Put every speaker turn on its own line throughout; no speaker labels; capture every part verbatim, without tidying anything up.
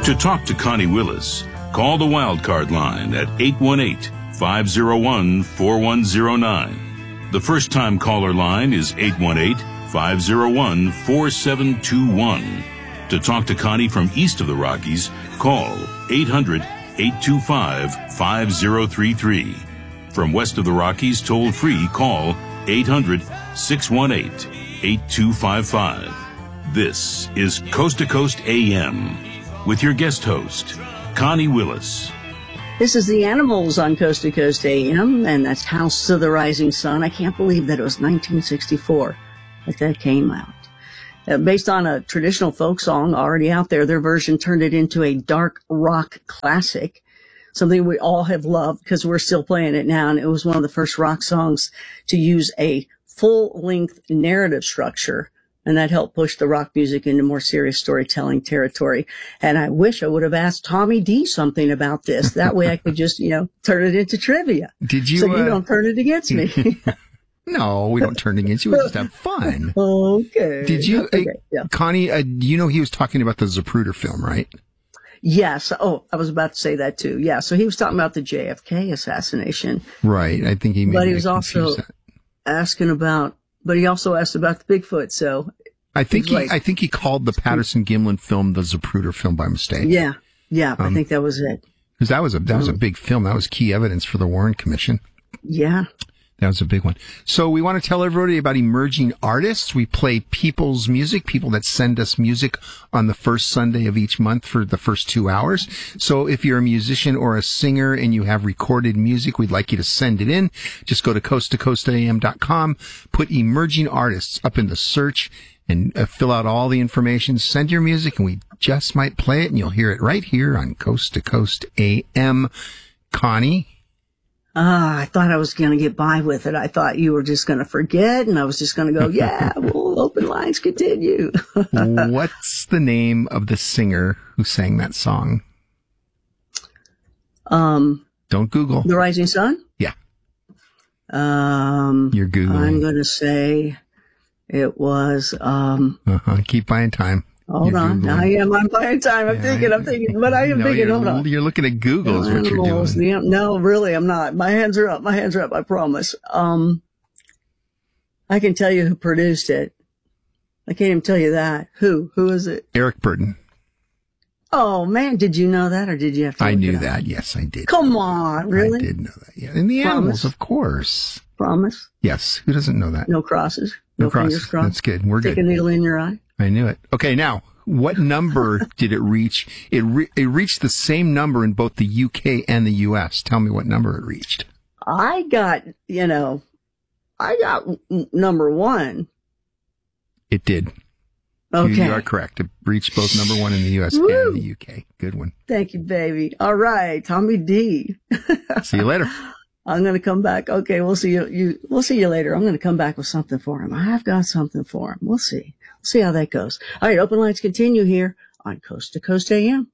To talk to Connie Willis, call the Wildcard line at eight one eight, five oh one, four one oh nine. The first-time caller line is eight one eight, five oh one, four seven two one. To talk to Connie from east of the Rockies, call eight hundred, eight two five, five oh three three. From west of the Rockies, toll-free, call eight hundred, six one eight, eight two five five. This is Coast to Coast A M with your guest host, Connie Willis.
This is the Animals on Coast to Coast A M, and that's House of the Rising Sun. I can't believe that it was nineteen sixty-four that that came out. Uh, based on a traditional folk song already out there, their version turned it into a dark rock classic, something we all have loved because we're still playing it now, and it was one of the first rock songs to use a full-length narrative structure. And that helped push the rock music into more serious storytelling territory. And I wish I would have asked Tommy D something about this. That way I could just, you know, turn it into trivia.
Did you?
So you
uh...
don't turn it against me.
No, we don't turn it against you. We just have fun.
Okay.
Did you,
okay,
uh,
yeah.
Connie, uh, you know he was talking about the Zapruder film, right?
Yes. Oh, I was about to say that too. Yeah. So he was talking about the J F K assassination.
Right. I think he made
But he was also
that.
asking about, but he also asked about the Bigfoot. So
I think he,
like,
I think he called the Patterson Gimlin film the Zapruder film by mistake.
Yeah. Yeah.
Um,
I think that was it.
Because that was a, that was a big film. That was key evidence for the Warren Commission.
Yeah.
That was a big one. So we want to tell everybody about emerging artists. We play people's music, people that send us music on the first Sunday of each month for the first two hours. So if you're a musician or a singer and you have recorded music, we'd like you to send it in. Just go to coast to coast a m dot com, put emerging artists up in the search, and uh, fill out all the information. Send your music, and we just might play it, and you'll hear it right here on Coast to Coast A M. Connie?
Ah, I thought I was going to get by with it. I thought you were just going to forget, and I was just going to go, yeah, well, open lines continue.
What's the name of the singer who sang that song?
Um,
Don't Google.
The Rising Sun?
Yeah.
Um,
You're Googling.
I'm going to say it was, um,
uh-huh. Keep buying time.
Hold
You're
on.
Googling.
I am. I'm buying time. I'm
yeah,
thinking, I'm thinking, but I am
no,
thinking, hold
you're,
on.
You're looking at Google is what you're
Animals,
doing.
the- no, really, I'm not. My hands are up. My hands are up. I promise. Um, I can tell you who produced it. I can't even tell you that. Who? Who is it?
Eric Burden.
Oh, man. Did you know that, or did you have to
I
look
knew
it up?
that. Yes, I did.
Come on. Really?
I did know that. Yeah. And the
Promise?
Animals, of course.
Promise?
Yes. Who doesn't know that?
No crosses?
No
No,
crosses.
fingers crossed?
That's good. We're
Take
good.
a needle in your eye?
I knew it. Okay, now, what number did it reach? It re- it reached the same number in both the U K and the U S. Tell me what number it reached.
I got, you know, I got n- number one.
It did.
Okay.
You, you are correct. It reached both number one in the U S
Woo.
and the U K. Good one.
Thank you, baby. All right. Tommy D.
See you later.
I'm going to come back. Okay. We'll see you, you, we'll see you later. I'm going to come back with something for him. I've got something for him. We'll see. We'll see how that goes. All right. Open lines continue here on Coast to Coast A M.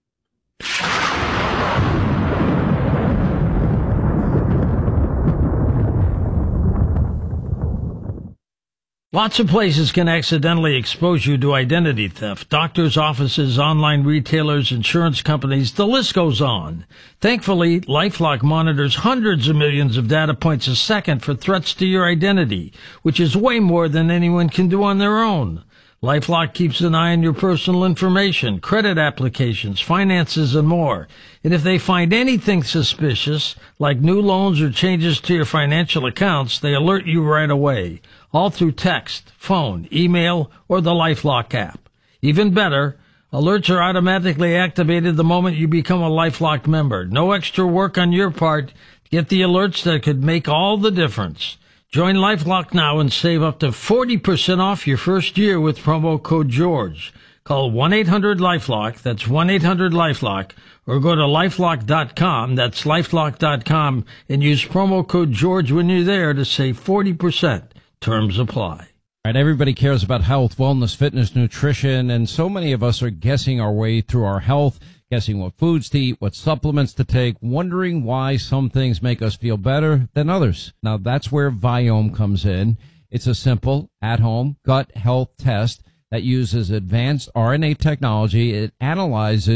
Lots of places can accidentally expose you to identity theft. Doctors' offices, online retailers, insurance companies, the list goes on. Thankfully, LifeLock monitors hundreds of millions of data points a second for threats to your identity, which is way more than anyone can do on their own. LifeLock keeps an eye on your personal information, credit applications, finances, and more. And if they find anything suspicious, like new loans or changes to your financial accounts, they alert you right away, all through text, phone, email, or the LifeLock app. Even better, alerts are automatically activated the moment you become a LifeLock member. No extra work on your part. Get the alerts that could make all the difference. Join LifeLock now and save up to forty percent off your first year with promo code George. Call one eight hundred LifeLock, that's one eight hundred LifeLock, or go to lifelock dot com, that's lifelock dot com, and use promo code George when you're there to save forty percent. Terms apply.
All right, everybody cares about health, wellness, fitness, nutrition, and so many of us are guessing our way through our health, guessing what foods to eat, what supplements to take, wondering why some things make us feel better than others. Now, that's where Viome comes in. It's a simple, at-home gut health test that uses advanced R N A technology. It analyzes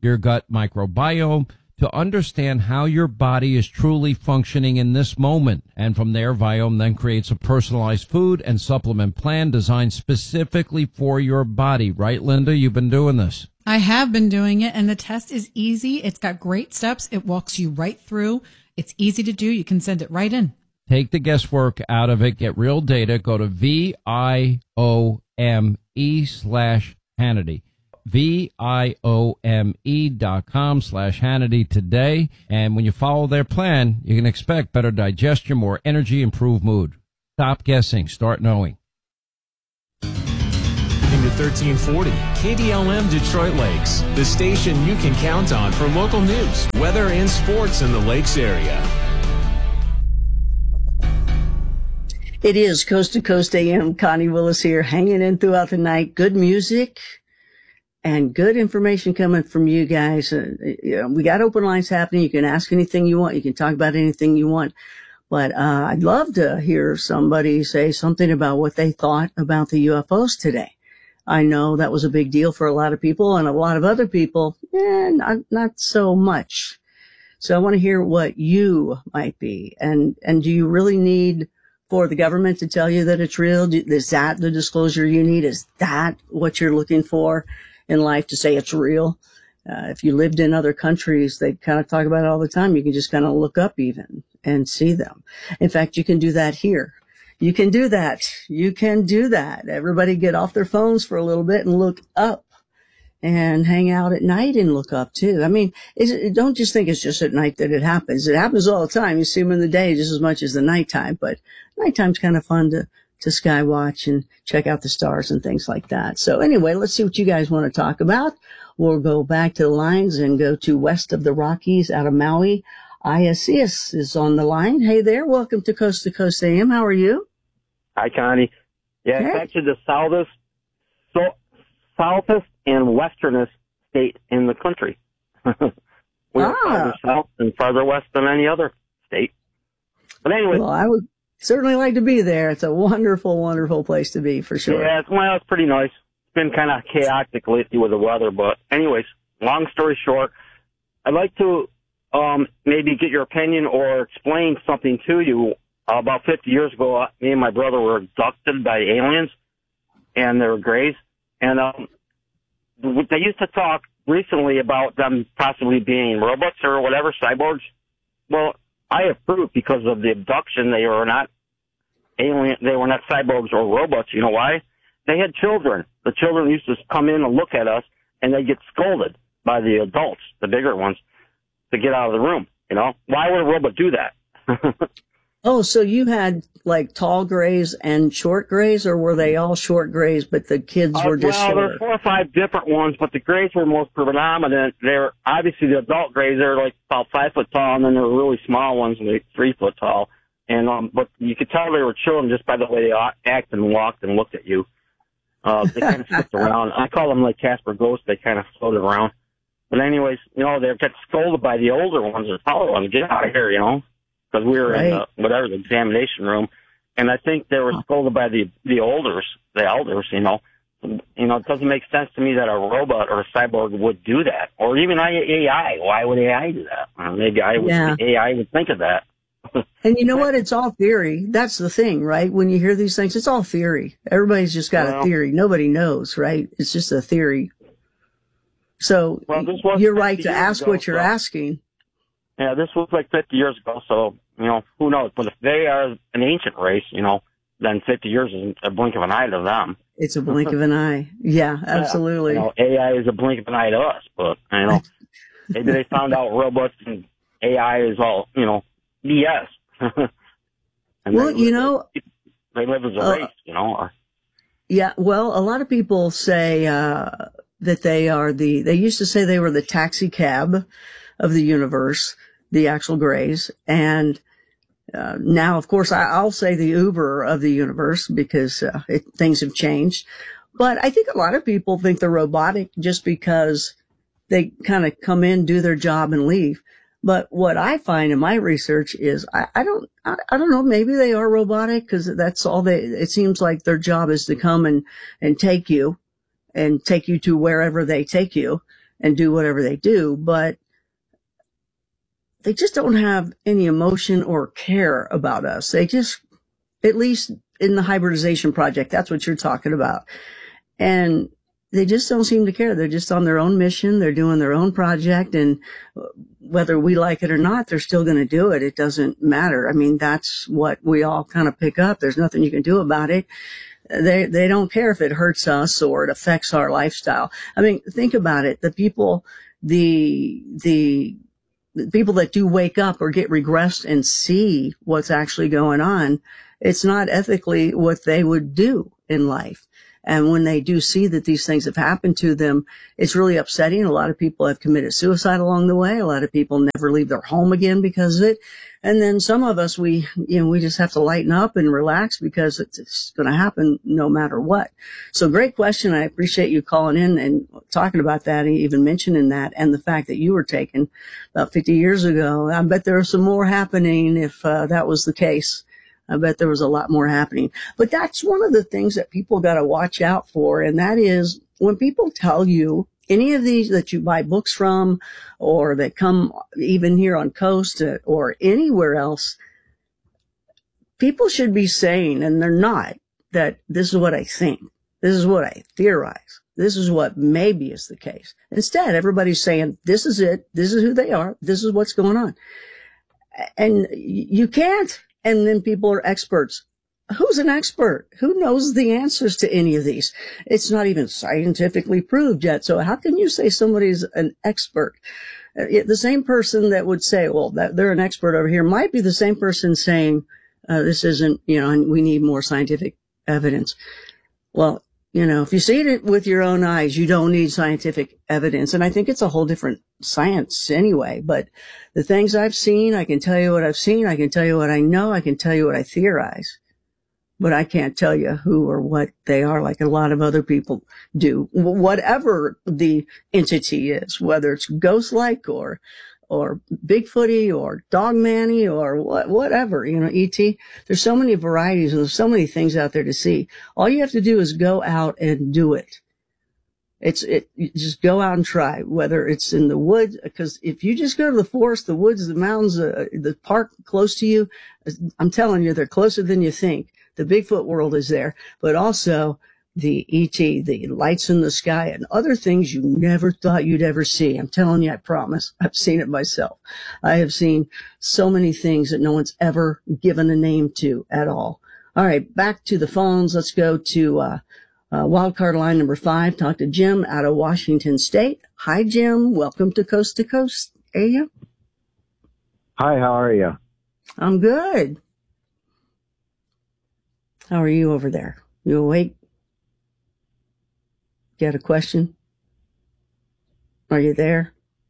your gut microbiome, to understand how your body is truly functioning in this moment. And from there, Viome then creates a personalized food and supplement plan designed specifically for your body. Right, Linda? You've been doing this.
I have been doing it, and the test is easy. It's got great steps. It walks you right through. It's easy to do. You can send it right in.
Take the guesswork out of it. Get real data. Go to V I O M E slash Hannity. V I O M E dot com slash Hannity today. And when you follow their plan, you can expect better digestion, more energy, improved mood. Stop guessing. Start knowing.
Into thirteen forty, K D L M Detroit Lakes, the station you can count on for local news, weather, and sports in the Lakes area.
It is Coast to Coast A M. Connie Willis here, hanging in throughout the night. Good music and good information coming from you guys. Uh, you know, we got open lines happening. You can ask anything you want. You can talk about anything you want. But uh, I'd love to hear somebody say something about what they thought about the U F Os today. I know that was a big deal for a lot of people, and a lot of other people, eh, not, not so much. So I want to hear what you might be. And, and do you really need for the government to tell you that it's real? Is that the disclosure you need? Is that what you're looking for in life, to say it's real? Uh, if you lived in other countries, they kind of talk about it all the time. You can just kind of look up even and see them. In fact, you can do that here. You can do that. You can do that. Everybody get off their phones for a little bit and look up, and hang out at night and look up too. I mean, is it, don't just think it's just at night that it happens. It happens all the time. You see them in the day just as much as the nighttime, but nighttime's kind of fun to, to sky watch and check out the stars and things like that. So anyway, let's see what you guys want to talk about. We'll go back to the lines and go to west of the Rockies out of Maui. Iasius is on the line. Hey there. Welcome to Coast to Coast A M. How are you?
Hi, Connie. Yeah,
hey.
It's actually the southest, so, southest and westernest state in the country. We are
ah.
farther south and farther west than any other state. But anyway.
Well, I would certainly like to be there. It's a wonderful, wonderful place to be, for sure.
Yeah, it's, well, it's pretty nice. It's been kind of chaotic lately with the weather, but anyways, long story short, I'd like to um, maybe get your opinion or explain something to you. Uh, about fifty years ago, uh, me and my brother were abducted by aliens, and they were Greys. And um, they used to talk recently about them possibly being robots or whatever, cyborgs. Well, I have proof because of the abduction they were not alien, they were not cyborgs or robots. You know why? They had children. The children used to come in and look at us, and they'd get scolded by the adults, the bigger ones, to get out of the room. You know, why would a robot do that?
Oh, so you had like tall Greys and short Greys, or were they all short Greys, but the kids were
uh,
just
well,
short?
Well, there's four or five different ones, but the Greys were most predominant. They're obviously the adult Greys. They're like about five foot tall, and then there were really small ones, like three foot tall. And um, but you could tell they were children just by the way they acted and walked and looked at you. Uh, they kind of flipped around. I call them like Casper Ghost. They kind of floated around. But anyways, you know, they got scolded by the older ones, the taller ones. Get out of here, you know. Because we were
right.
in the, whatever, the examination room. And I think they were scolded by the, the elders, the elders, you know. You know, it doesn't make sense to me that a robot or a cyborg would do that. Or even A I. Why would A I do that? Uh, maybe I would,
yeah.
A I would think of that.
And you know what? It's all theory. That's the thing, right? When you hear these things, it's all theory. Everybody's just got well, a theory. Nobody knows, right? It's just a theory. So
well,
you're right to ask
ago,
what you're
so.
asking.
Yeah, this was like fifty years ago, so, you know, who knows? But if they are an ancient race, you know, then fifty years is a blink of an eye to them.
It's a blink of an eye. Yeah, absolutely.
Yeah, you know, A I is a blink of an eye to us, but, you know, maybe they found out robots and A I is all, you know, B S.
Well, you know,
they live as a race, uh, you know. Or,
yeah, well, a lot of people say uh, that they are the, they used to say they were the taxi cab of the universe, the actual Greys. And uh, now, of course, I, I'll say the Uber of the universe because uh, it, things have changed. But I think a lot of people think they're robotic just because they kind of come in, do their job, and leave. But what I find in my research is I, I don't, I, I don't know, maybe they are robotic because that's all they, it seems like their job is to come and, and take you and take you to wherever they take you. and do whatever they do, but they just don't have any emotion or care about us. They just, at least in the hybridization project, that's what you're talking about. And they just don't seem to care. They're just on their own mission. They're doing their own project. And whether we like it or not, they're still going to do it. It doesn't matter. I mean, that's what we all kind of pick up. There's nothing you can do about it. They, they don't care if it hurts us or it affects our lifestyle. I mean, think about it. The people, the, the, the people that do wake up or get regressed and see what's actually going on, it's not ethically what they would do in life. And when they do see that these things have happened to them, it's really upsetting. A lot of people have committed suicide along the way. A lot of people never leave their home again because of it. And then some of us, we, you know, we just have to lighten up and relax because it's, it's going to happen no matter what. So great question. I appreciate you calling in and talking about that and even mentioning that and the fact that you were taken about fifty years ago. I bet there was some more happening if uh, that was the case. I bet there was a lot more happening. But that's one of the things that people got to watch out for. And that is when people tell you any of these that you buy books from or that come even here on Coast or anywhere else, people should be saying, and they're not, that this is what I think. This is what I theorize. This is what maybe is the case. Instead, everybody's saying, this is it. This is who they are. This is what's going on. And you can't. And then people are experts. Who's an expert? Who knows the answers to any of these? It's not even scientifically proved yet. So how can you say somebody's an expert? Uh, the same person that would say, well, that they're an expert over here might be the same person saying, uh, this isn't, you know, and we need more scientific evidence. Well, you know, if you see it with your own eyes, you don't need scientific evidence. And I think it's a whole different science anyway. But the things I've seen, I can tell you what I've seen. I can tell you what I know. I can tell you what I theorize. But I can't tell you who or what they are like a lot of other people do. Whatever the entity is, whether it's ghost-like or or Bigfooty or Dogman-y or what, whatever, you know, E T. There's so many varieties and there's so many things out there to see. All you have to do is go out and do it. It's, it, you just go out and try, whether it's in the woods, because if you just go to the forest, the woods, the mountains, uh, the park close to you, I'm telling you, they're closer than you think. The Bigfoot world is there, but also the E T, the lights in the sky, and other things you never thought you'd ever see. I'm telling you, I promise. I've seen it myself. I have seen so many things that no one's ever given a name to at all. All right, back to the phones. Let's go to uh, uh wildcard line number five. Talk to Jim out of Washington State. Hi, Jim. Welcome to Coast to Coast A M.
Hi, how are you?
I'm good. How are you over there? You awake? You got a question? Are you there?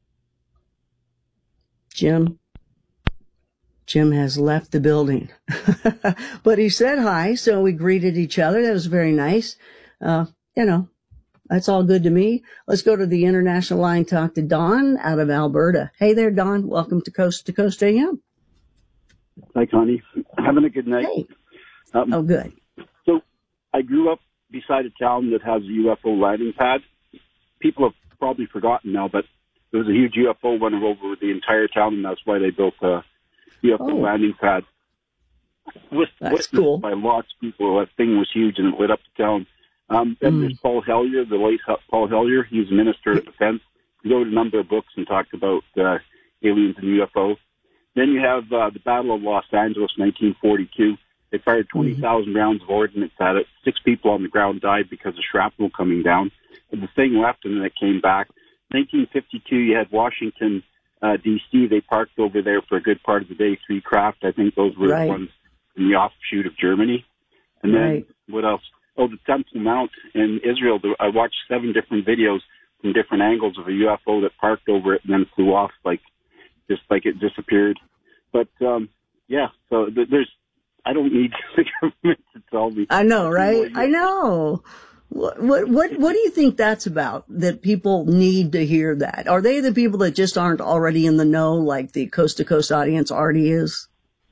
Jim? Jim has left the building. But he said hi, so we greeted each other. That was very nice. Uh, you know, that's all good to me. Let's go to the international line, talk to Don out of Alberta. Hey there, Don. Welcome to Coast to Coast A M.
Hi, Connie. Having a good night.
Hey.
Um,
oh, good.
So I grew up beside a town that has a U F O landing pad. People have probably forgotten now, but there was a huge U F O went over the entire town, and that's why they built a U F O oh. landing pad. With,
that's cool.
By lots of people. That thing was huge, and it lit up the town. Um, then mm. there's Paul Hellyer, the late Paul Hellyer. He was Minister of Defense. He wrote a number of books and talked about uh, aliens and U F O. Then you have uh, the Battle of Los Angeles, nineteen forty-two. They fired twenty thousand mm-hmm. rounds of ordnance at it. Six people on the ground died because of shrapnel coming down. And the thing left, and then it came back. nineteen fifty-two, you had Washington, uh, D C. They parked over there for a good part of the day, three craft. I think those were right. the ones in the offshoot of Germany. And then, right. what else? Oh, the Temple Mount in Israel. I watched seven different videos from different angles of a U F O that parked over it and then flew off, like just like it disappeared. But, um, yeah, so th- there's, I don't need the government to tell me.
I know, right? I know. What, what, what, what do you think that's about, that people need to hear that? Are they the people that just aren't already in the know, like the Coast to Coast audience already is?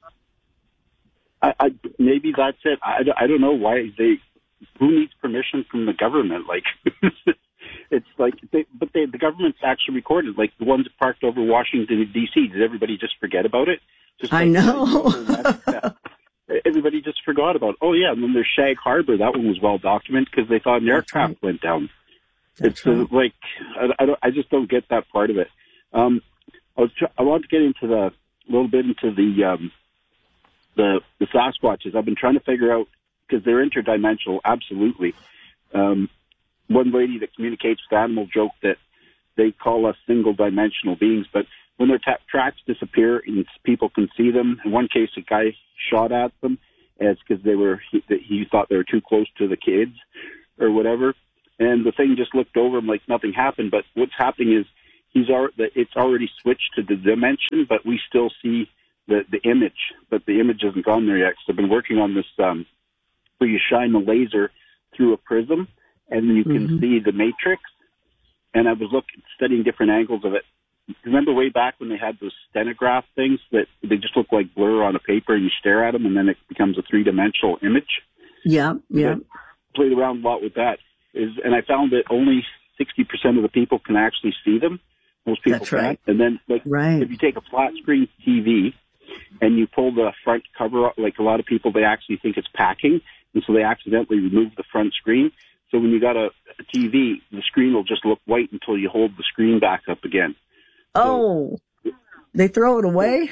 I, I maybe that's it. I, I don't know why they, who needs permission from the government? Like, It's like, they, but they, the government's actually recorded, like the ones parked over Washington, D C. Did everybody just forget about it? Just
I
like,
know.
Everybody just forgot about it. Oh, yeah, and then there's Shag Harbor. That one was well documented because they thought an aircraft right. went down.
That's
it's
right.
uh, like, I, I, don't, I just don't get that part of it. Um, I was tr- I want to get into the, a little bit into the, um, the, the Sasquatches. I've been trying to figure out, because they're interdimensional, absolutely. Um, one lady that communicates with animals joked that they call us single-dimensional beings, but when their ta- tracks disappear and people can see them, in one case a guy shot at them, and it's because they were he, he thought they were too close to the kids or whatever, and the thing just looked over him like nothing happened. But what's happening is he's al- it's already switched to the dimension, but we still see the the image, but the image hasn't gone there yet. So I've been working on this um, where you shine the laser through a prism, and then you can mm-hmm. see the matrix. And I was looking, studying different angles of it. Remember way back when they had those stenograph things that they just look like blur on a paper, and you stare at them, and then it becomes a three-dimensional image?
Yeah, yeah.
I played around a lot with that. Is, and I found that only sixty percent of the people can actually see them. Most people
That's
can't.
right.
And then, like,
right.
if you take a flat-screen T V and you pull the front cover up, like a lot of people, they actually think it's packing, and so they accidentally remove the front screen. So when you got a, a T V, the screen will just look white until you hold the screen back up again.
Oh, so, they throw it away?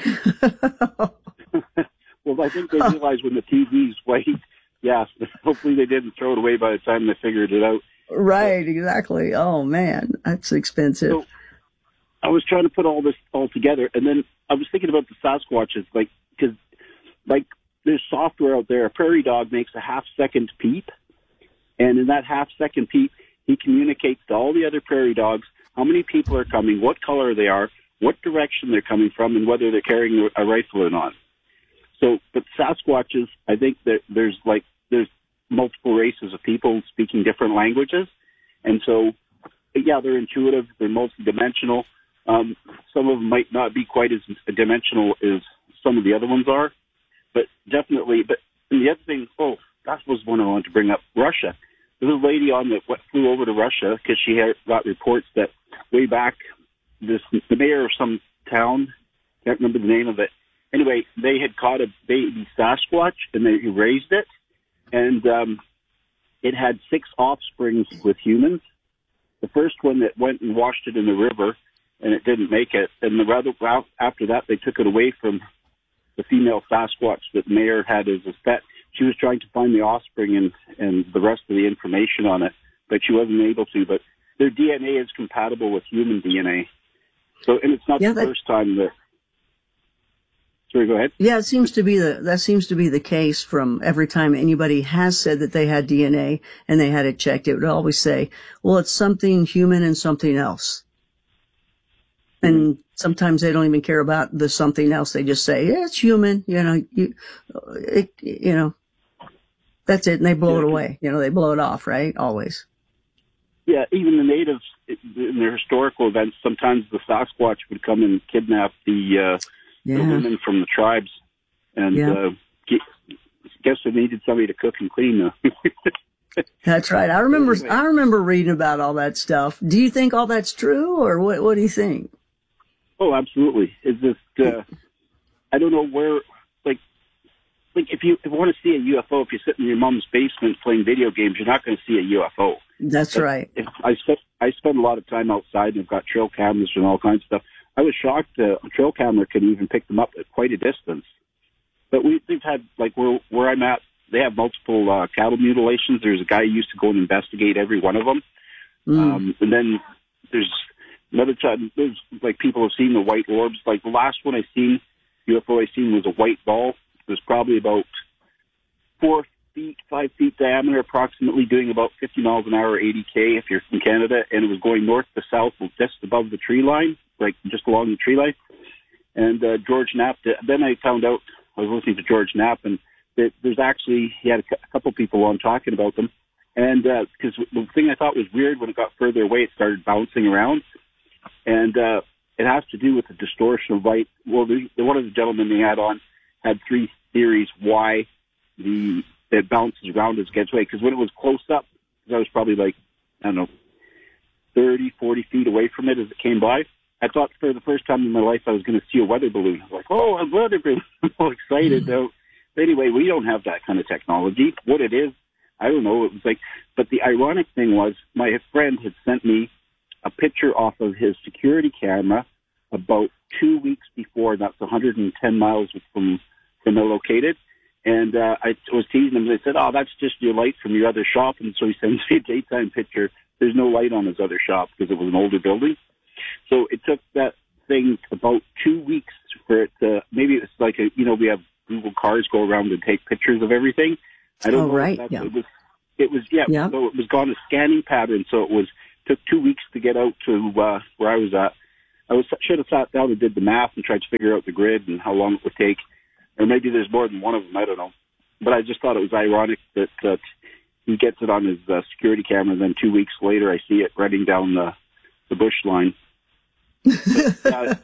Well, I think they realized when the T V's white, yeah, hopefully they didn't throw it away by the time they figured it out.
Right, exactly. Oh, man, that's expensive.
So I was trying to put all this all together, and then I was thinking about the Sasquatches, like, because, like, there's software out there. A prairie dog makes a half-second peep, and in that half-second peep, he communicates to all the other prairie dogs how many people are coming, what color they are, what direction they're coming from, and whether they're carrying a rifle or not. So, but Sasquatches, I think that there's like, there's multiple races of people speaking different languages. And so, yeah, they're intuitive, they're multidimensional. Um, some of them might not be quite as dimensional as some of the other ones are, but definitely, but and the other thing, oh, that was one I wanted to bring up, Russia. There's a lady on that flew over to Russia because she had got reports that way back, this the mayor of some town, can't remember the name of it. Anyway, they had caught a baby Sasquatch and they raised it, and um, it had six offsprings with humans. The first one that went and washed it in the river, and it didn't make it. And the rather after that, they took it away from the female Sasquatch that the mayor had as a pet. She was trying to find the offspring and, and the rest of the information on it, but she wasn't able to. But their D N A is compatible with human D N A. So, and it's not yeah, the that, first time that. Sorry, go ahead.
Yeah, it seems to be the that seems to be the case from every time anybody has said that they had D N A and they had it checked. It would always say, "Well, it's something human and something else." And sometimes they don't even care about the something else. They just say, yeah, it's human. You know, you, it, you know, that's it. And they blow yeah. it away. You know, they blow it off, right? Always.
Yeah. Even the natives in their historical events, sometimes the Sasquatch would come and kidnap the, uh, yeah. the women from the tribes. And, yeah. uh, guess they needed somebody to cook and clean them.
That's right. I remember, anyway. I remember reading about all that stuff. Do you think all that's true, or what, what do you think?
Oh, absolutely. It's just, uh, I don't know where, like, like if you, if you want to see a U F O, if you sit in your mom's basement playing video games, you're not going to see a U F O.
That's but right.
If I, spent, I spend a lot of time outside, and I've got trail cameras and all kinds of stuff. I was shocked uh, a trail camera can even pick them up at quite a distance. But we, we've had, like, where, where I'm at, they have multiple uh, cattle mutilations. There's a guy who used to go and investigate every one of them. Mm. Um, and then there's another time, there's, like, people have seen the white orbs. Like, the last one I seen, U F O I seen, was a white ball. It was probably about four feet, five feet diameter, approximately, doing about fifty miles an hour, eighty K if you're from Canada, and it was going north to south, just above the tree line, like, just along the tree line. And uh, George Knapp, then I found out, I was listening to George Knapp, and that there's actually, he had a, a couple people on talking about them. And because uh, the thing I thought was weird, when it got further away, it started bouncing around. And uh, it has to do with the distortion of light. Well, the, the, one of the gentlemen they had on had three theories why the it bounces around as it gets away. Because when it was close up, because I was probably like, I don't know, thirty, forty feet away from it as it came by. I thought for the first time in my life I was going to see a weather balloon. I was like, oh, a weather balloon. I'm all excited. Mm-hmm. But anyway, we don't have that kind of technology. What it is, I don't know. It was like, but the ironic thing was my friend had sent me a picture off of his security camera about two weeks before. That's one hundred ten miles from, from they're located. And uh, I was teasing him. They said, oh, that's just your light from your other shop. And so he sends me a daytime picture. There's no light on his other shop because it was an older building. So it took that thing about two weeks for it to, maybe it's like, a, you know, we have Google cars go around and take pictures of everything. I don't
oh,
know.
Right.
If
yeah.
It was, it was, yeah, yeah. So it was gone a scanning pattern. So it was, took two weeks to get out to uh, where I was at. I was should have sat down and did the math and tried to figure out the grid and how long it would take. Or maybe there's more than one of them. I don't know. But I just thought it was ironic that, that he gets it on his uh, security camera, and then two weeks later I see it running down the, the bush line. But, uh,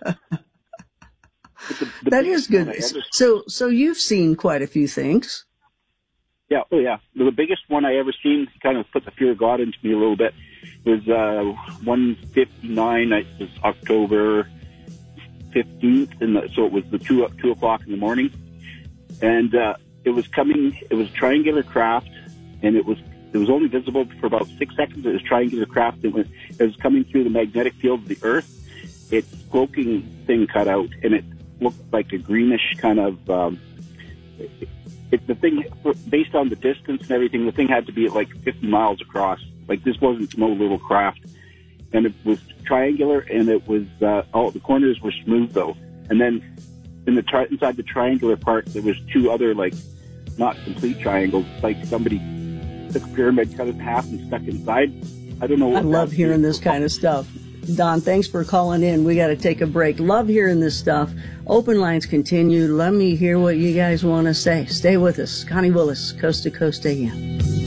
the, the
that is good. So, so you've seen quite a few things.
Yeah. Oh, yeah. The biggest one I ever seen, kind of put the fear of God into me a little bit, was uh, one fifty-nine. It was October fifteenth, and the, so it was the two two o'clock in the morning, and uh, it was coming. It was a triangular craft, and it was it was only visible for about six seconds. It was triangular craft. It was it was coming through the magnetic field of the Earth. Its cloaking thing cut out, and it looked like a greenish kind of. Um, it, it, the thing, based on the distance and everything, the thing had to be at like fifty miles across. Like this wasn't no little craft, and it was triangular, and it was uh, all the corners were smooth though. And then in the tri- inside the triangular part, there was two other like not complete triangles. Like somebody took a pyramid, cut it in half, and stuck inside. I don't know. What
I love hearing this kind of stuff. Don, thanks for calling in. We got to take a break. Love hearing this stuff. Open lines continue. Let me hear what you guys want to say. Stay with us. Connie Willis, Coast to Coast A M.